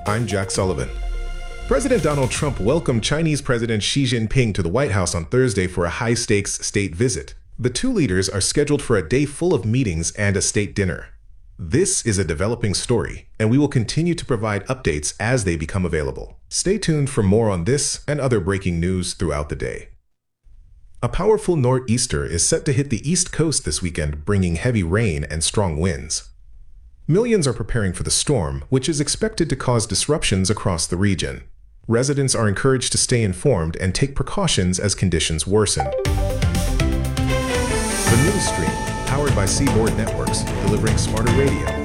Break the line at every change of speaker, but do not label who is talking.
I'm Jack Sullivan. President Donald Trump welcomed Chinese President Xi Jinping to the White House on Thursday for a high-stakes state visit. The two leaders are scheduled for a day full of meetings and a state dinner. This is a developing story, and we will continue to provide updates as they become available. Stay tuned for more on this and other breaking news throughout the day. A powerful nor'easter is set to hit the East Coast this weekend, bringing heavy rain and strong winds. Millions are preparing for the storm, which is expected to cause disruptions across the region. Residents are encouraged to stay informed and take precautions as conditions worsen. The News Stream, powered by Seaboard Networks, delivering smarter radio.